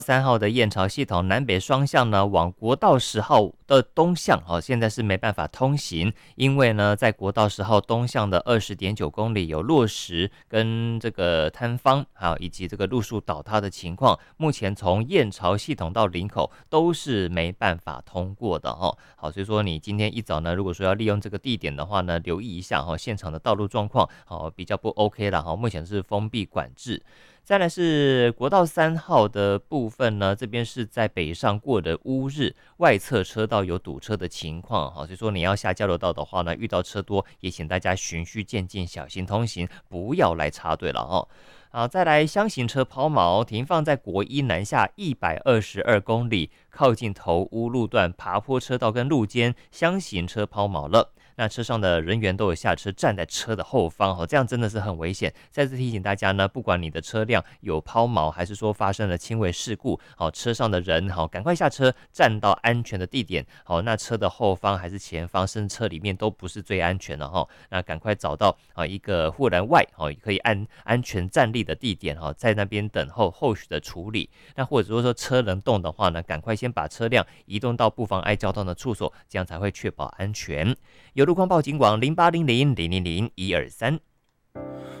3号的燕巢系统南北双向呢，往国道10号的东向，现在是没办法通行，因为呢，在国道10号东向的20.9公里有落石跟这个坍方，以及这个路树倒塌的情况，目前从燕巢系统到林口都是没办法通过的好，所以说你今天一早呢，如果说要利用这个地点的话呢，留意一下现场的道路状况，比较不 OK 了目前是封闭管制。再来是国道3号的部分呢，这边是在北上过的乌日外侧车道有堵车的情况，所以说你要下交流道的话呢，遇到车多也请大家循序渐进，小心通行，不要来插队了好，再来箱型车抛锚停放在国一南下122公里，靠近头屋路段爬坡车道跟路肩，箱型车抛锚了。那车上的人员都有下车站在车的后方这样真的是很危险。再次提醒大家呢，不管你的车辆有抛锚，还是说发生了轻微事故，车上的人赶快下车，站到安全的地点。那车的后方还是前方，甚至车里面都不是最安全的那赶快找到一个护栏外可以安全站立的地点在那边等候后续的处理。那或者说车能动的话呢，赶快先把车辆移动到不妨碍交通的处所，这样才会确保安全。有路况报警网0800000123。